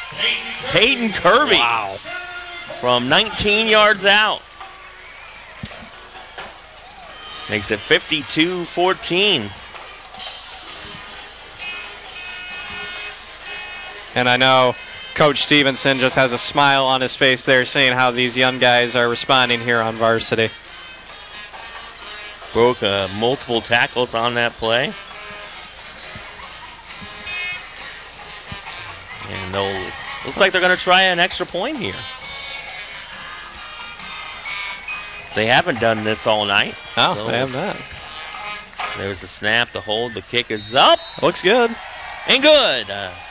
Peyton Kirby. Wow. From 19 yards out. Makes it 52-14. And I know Coach Stevenson just has a smile on his face there seeing how these young guys are responding here on varsity. Broke multiple tackles on that play. And looks like they're going to try an extra point here. They haven't done this all night. Oh, so they have not. There's the snap, the hold, the kick is up. Looks good. And good.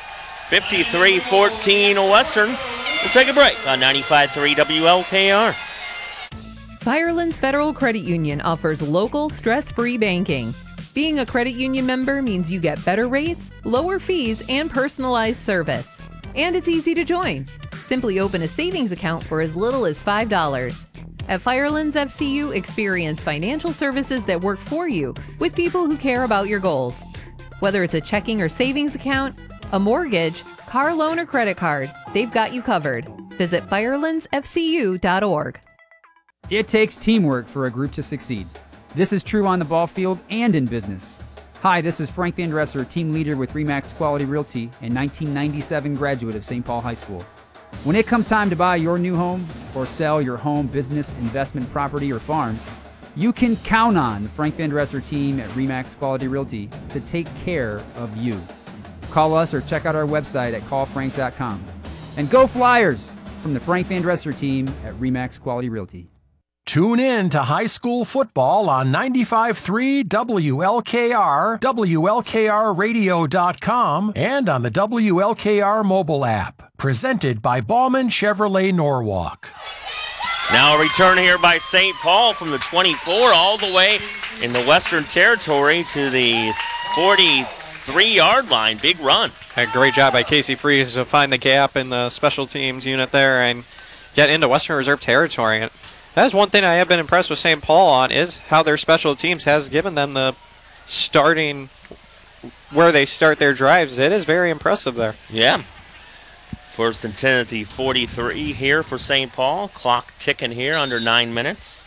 53-14 Western. We'll take a break on 95.3 WLKR. Firelands Federal Credit Union offers local, stress-free banking. Being a credit union member means you get better rates, lower fees, and personalized service. And it's easy to join. Simply open a savings account for as little as $5. At Firelands FCU, experience financial services that work for you with people who care about your goals. Whether it's a checking or savings account, a mortgage, car loan, or credit card, they've got you covered. Visit firelandsfcu.org. It takes teamwork for a group to succeed. This is true on the ball field and in business. Hi, this is Frank Van Dresser, team leader with RE/MAX Quality Realty and 1997 graduate of St. Paul High School. When it comes time to buy your new home or sell your home, business, investment, property, or farm, you can count on the Frank Van Dresser team at RE/MAX Quality Realty to take care of you. Call us or check out our website at callfrank.com. And go Flyers from the Frank Van Dresser team at RE/MAX Quality Realty. Tune in to high school football on 95.3 WLKR, WLKRradio.com, and on the WLKR mobile app. Presented by Ballman Chevrolet Norwalk. Now a return here by St. Paul from the 24 all the way in the Western Territory to the 43-yard line. Big run. A great job by Casey Freeze to find the gap in the special teams unit there and get into Western Reserve territory. That's one thing I have been impressed with St. Paul on is how their special teams has given them the starting where they start their drives. It is very impressive there. Yeah. First and 10 at the 43 here for St. Paul. Clock ticking here under 9 minutes.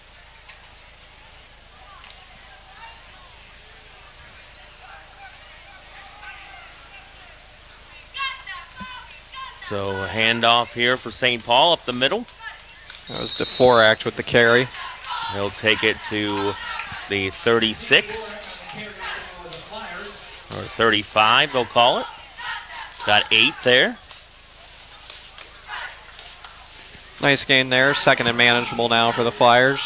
So a handoff here for St. Paul up the middle. That was DeForak with the carry. He'll take it to the 36. Or 35, they'll call it. Got 8 there. Nice gain there. Second and manageable now for the Flyers.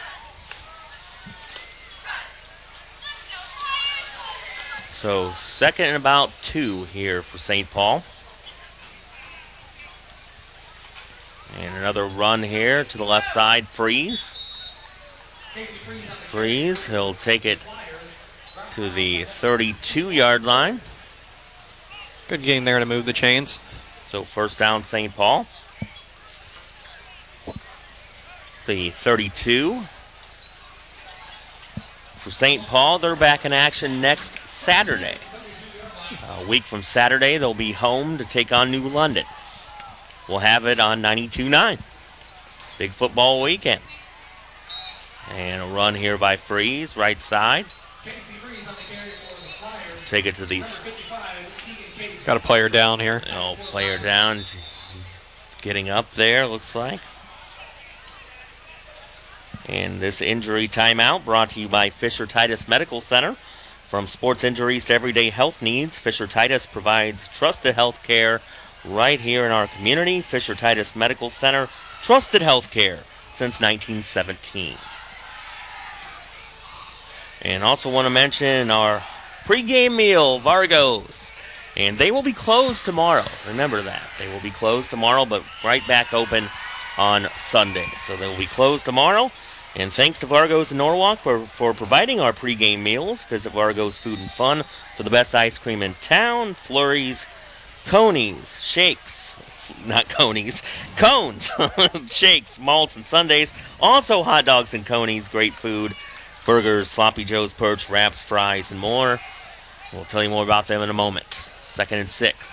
So second and about 2 here for St. Paul. And another run here to the left side. Freeze. Freeze. He'll take it to the 32-yard line. Good gain there to move the chains. So first down, St. Paul. The 32. For St. Paul, they're back in action next Saturday. A week from Saturday, they'll be home to take on New London. We'll have it on 92.9. Big football weekend. And a run here by Freeze, right side. Take it to the... Got a player down here. Oh, player down. It's getting up there, looks like. And this injury timeout brought to you by Fisher Titus Medical Center. From sports injuries to everyday health needs, Fisher Titus provides trusted health care right here in our community. Fisher Titus Medical Center, trusted health care since 1917. And also want to mention our pregame meal, Vargo's. And they will be closed tomorrow. Remember that. They will be closed tomorrow, but right back open on Sunday. So they will be closed tomorrow. And thanks to Vargo's in Norwalk for providing our pregame meals. Visit Vargo's Food and Fun for the best ice cream in town. Flurries, Conies, shakes, not conies, cones, shakes, malts, and sundaes. Also hot dogs and conies, great food, burgers, Sloppy Joe's, perch, wraps, fries, and more. We'll tell you more about them in a moment. Second and 6.